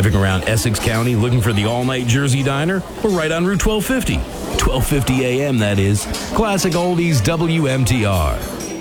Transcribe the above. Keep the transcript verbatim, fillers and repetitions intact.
Driving around Essex County looking for the all-night Jersey Diner? We're right on Route twelve fifty. twelve fifty A M, that is. Classic Oldies W M T R.